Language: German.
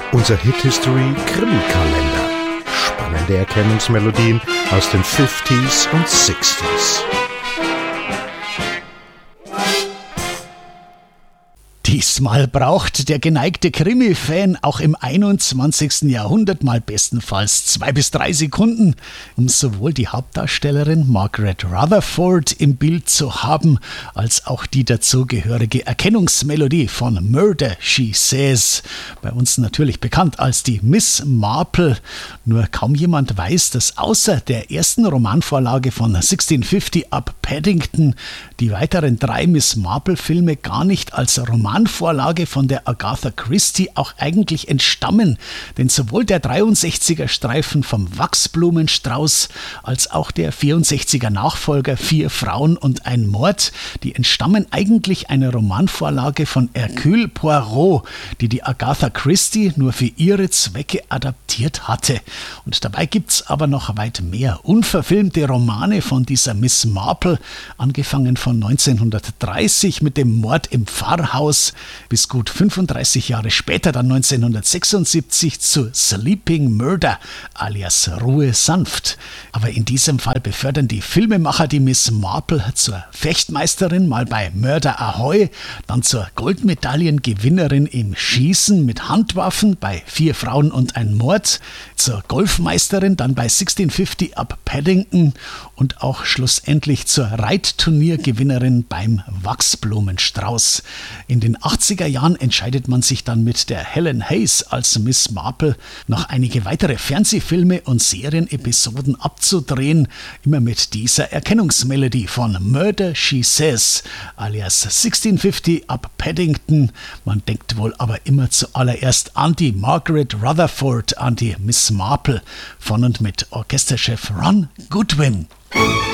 Unser Hit-History Krimi-Kalender. Spannende Erkennungsmelodien aus den 50s und 60s. Diesmal braucht der geneigte Krimi-Fan auch im 21. Jahrhundert mal bestenfalls 2 bis 3 Sekunden, um sowohl die Hauptdarstellerin Margaret Rutherford im Bild zu haben, als auch die dazugehörige Erkennungsmelodie von Murder, She Says. Bei uns natürlich bekannt als die Miss Marple. Nur kaum jemand weiß, dass außer der ersten Romanvorlage von 1650 Up Paddington die weiteren 3 Miss Marple-Filme gar nicht als Romanvorlage von der Agatha Christie auch eigentlich entstammen, denn sowohl der 63er Streifen vom Wachsblumenstrauß als auch der 64er Nachfolger 4 Frauen und ein Mord, die entstammen eigentlich einer Romanvorlage von Hercule Poirot, die Agatha Christie nur für ihre Zwecke adaptiert hatte. Und dabei gibt's aber noch weit mehr unverfilmte Romane von dieser Miss Marple, angefangen von 1930 mit dem Mord im Pfarrhaus bis gut 35 Jahre später, dann 1976 zu Sleeping Murder alias Ruhe sanft. Aber in diesem Fall befördern die Filmemacher die Miss Marple zur Fechtmeisterin, mal bei Murder Ahoy, dann zur Goldmedaillengewinnerin im Schießen mit Handwaffen bei 4 Frauen und ein Mord, zur Golfmeisterin dann bei 1650 Up Paddington und auch schlussendlich zur Reitturniergewinnerin beim Wachsblumenstrauß. In den 80er Jahren entscheidet man sich dann mit der Helen Hayes als Miss Marple noch einige weitere Fernsehfilme und Serienepisoden abzudrehen, immer mit dieser Erkennungsmelodie von Murder, She Says, alias 1650 Up Paddington. Man denkt wohl aber immer zuallererst an die Margaret Rutherford, an die Miss Marple, von und mit Orchesterchef Ron Goodwin.